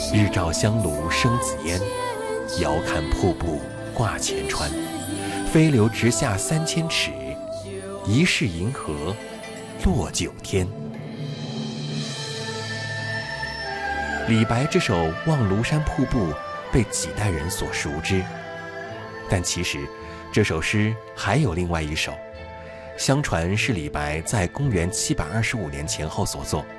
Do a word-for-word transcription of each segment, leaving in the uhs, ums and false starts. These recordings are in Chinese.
日照香炉生紫烟，遥看瀑布挂前川，飞流直下三千尺，疑是银河落九天。李白这首《望庐山瀑布》被几代人所熟知，但其实这首诗还有另外一首，相传是李白在公元七百二十五年前后所作。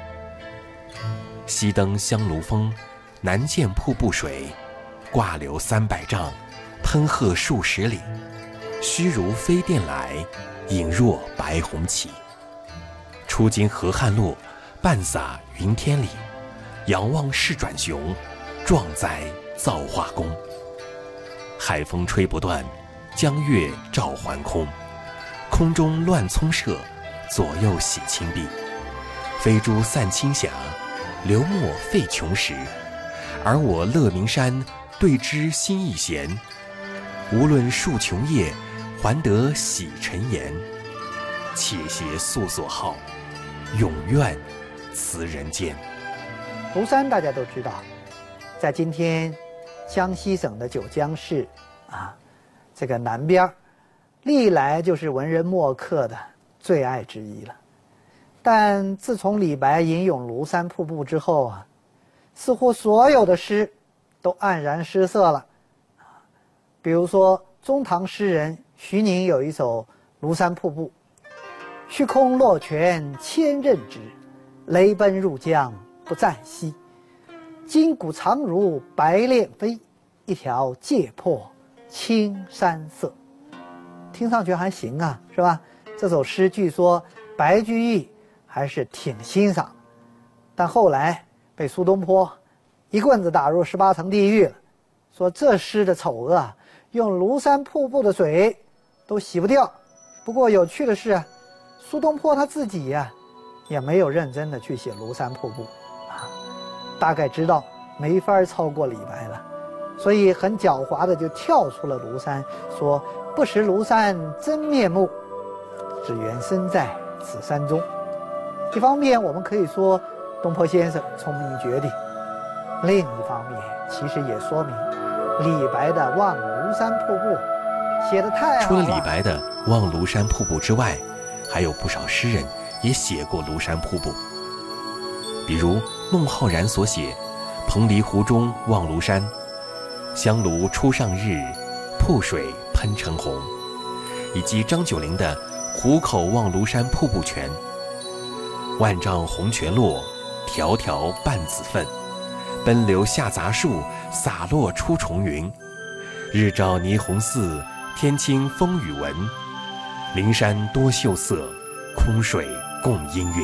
西登香炉峰，南见瀑布水，挂流三百丈，喷鹤数十里。须如飞电来，影若白虹起。出经河汉路，半洒云天里。仰望势转雄，壮哉造化功。海风吹不断，江月照环空。空中乱葱射，左右洗清碧。飞珠散清霞，流墨费穷时。而我乐名山，对之心亦闲。无论数穷夜，还得洗尘颜。且携素所好，永愿辞人间。 庐山大家都知道，在今天江西省的九江市啊，这个南边，历来就是文人墨客的最爱之一了。但自从李白吟咏庐山瀑布之后啊，似乎所有的诗都黯然失色了。比如说中唐诗人徐宁有一首《庐山瀑布》：虚空落泉千仞直，雷奔入江不暂息。筋骨长如白练飞，一条界破青山色。听上去还行啊，是吧？这首诗据说白居易还是挺欣赏，但后来被苏东坡一棍子打入十八层地狱了，说这诗的丑恶啊，用庐山瀑布的水都洗不掉。不过有趣的是啊，苏东坡他自己呀、啊，也没有认真的去写庐山瀑布啊，大概知道没法超过李白了，所以很狡猾的就跳出了庐山，说不识庐山真面目，只缘身在此山中。一方面我们可以说东坡先生聪明绝顶，另一方面其实也说明李白的《望庐山瀑布》写得太好了。 除了李白的《望庐山瀑布》之外，还有不少诗人也写过庐山瀑布，比如孟浩然所写《彭蠡湖中望庐山》，香炉初上日，瀑水喷成红，以及张九龄的《湖口望庐山瀑布泉》：万丈红泉落，迢迢半子分。奔流下杂树，洒落出重云。日照霓虹寺，天清风雨闻。灵山多秀色，空水共阴韵。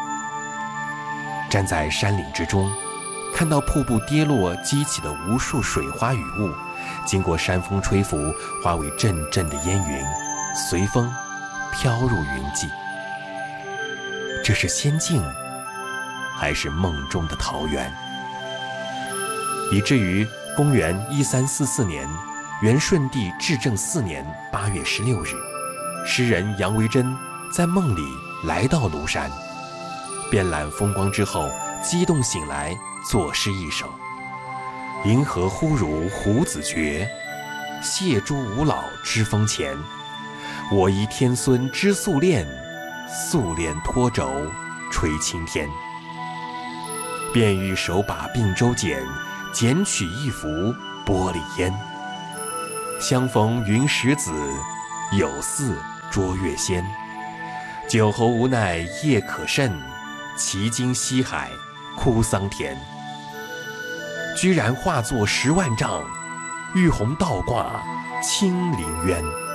站在山岭之中，看到瀑布跌落激起的无数水花雨雾，经过山风吹拂，化为阵阵的烟云，随风飘入云际。这是仙境，还是梦中的桃源？以至于公元一三四四年，元顺帝至正四年八月十六日，诗人杨维桢在梦里来到庐山，遍览风光之后，激动醒来，作诗一首：银河忽如胡子绝，谢诸吾老之风前。我宜天孙织素链，素链托轴吹青天。便欲手把并舟剪，剪取一幅玻璃烟。相逢云石子，有似捉月仙。酒后无奈夜可甚，骑经西海哭桑田。居然化作十万丈，玉虹倒挂青林渊。